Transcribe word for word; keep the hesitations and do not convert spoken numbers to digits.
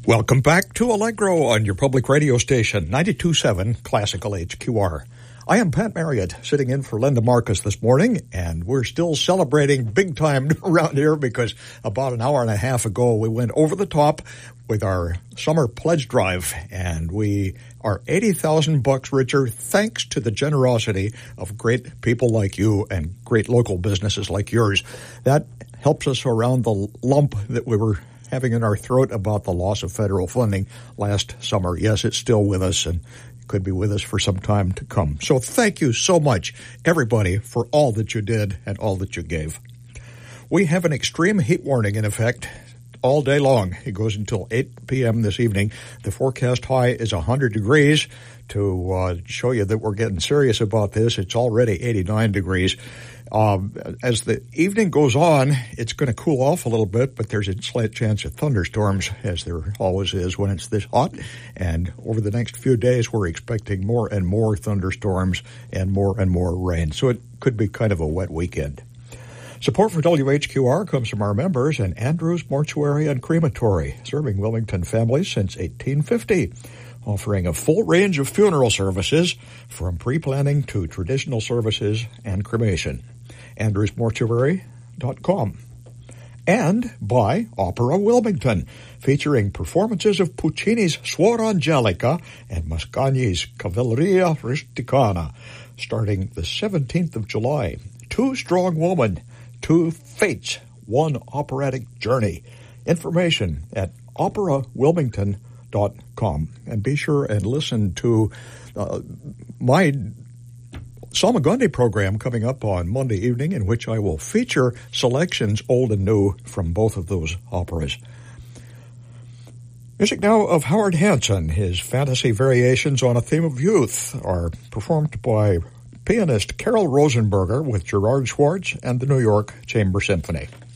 Welcome back to Allegro on your public radio station, ninety-two point seven Classical H Q R. I am Pat Marriott, sitting in for Linda Marcus this morning, and we're still celebrating big time around here because about an hour and a half ago we went over the top with our summer pledge drive, and we are eighty thousand bucks richer thanks to the generosity of great people like you and great local businesses like yours. That helps us around the lump that we were having in our throat about the loss of federal funding last summer. Yes, it's still with us and could be with us for some time to come. So thank you so much, everybody, for all that you did and all that you gave. We have an extreme heat warning in effect all day long. It goes until eight p.m. this evening. The forecast high is one hundred degrees. To uh, show you that we're getting serious about this, it's already eighty-nine degrees. Um, as the evening goes on, it's going to cool off a little bit, but there's a slight chance of thunderstorms, as there always is when it's this hot. And over the next few days, we're expecting more and more thunderstorms and more and more rain. So it could be kind of a wet weekend. Support for W H Q R comes from our members and Andrews Mortuary and Crematory, serving Wilmington families since eighteen fifty. Offering a full range of funeral services from pre-planning to traditional services and cremation. Andrews Mortuary dot com. And by Opera Wilmington, featuring performances of Puccini's Suor Angelica and Mascagni's Cavalleria Rusticana, starting the seventeenth of July. Two strong women, two fates, one operatic journey. Information at Opera Wilmington dot com. And be sure and listen to uh, my Salmagundi program coming up on Monday evening, in which I will feature selections old and new from both of those operas. Music now of Howard Hanson. His fantasy variations on a theme of youth are performed by pianist Carol Rosenberger with Gerard Schwartz and the New York Chamber Symphony.